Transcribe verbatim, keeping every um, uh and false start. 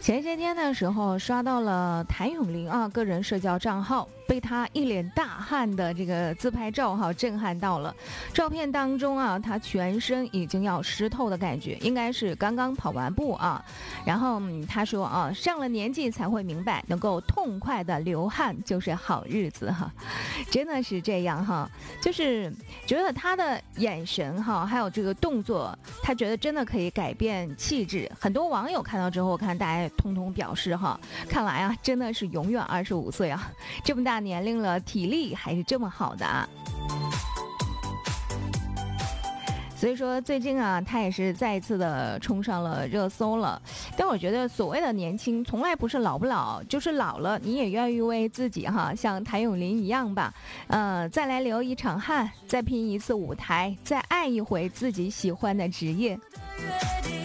前些天的时候刷到了谭咏麟啊个人社交账号，被他一脸大汗的这个自拍照哈震撼到了。照片当中啊，他全身已经要湿透的感觉，应该是刚刚跑完步啊。然后、嗯、他说啊，上了年纪才会明白，能够痛快的流汗就是好日子哈，真的是这样哈。就是觉得他的眼神哈，还有这个动作，他觉得真的可以改变气质。很多网友看到之后，看大家通通表示哈，看来啊，真的是永远二十五岁啊，这么大年龄了，体力还是这么好的啊。所以说最近啊，他也是再一次的冲上了热搜了。但我觉得所谓的年轻，从来不是老不老，就是老了你也愿意为自己哈，像谭咏麟一样吧，呃，再来流一场汗，再拼一次舞台，再爱一回自己喜欢的职业。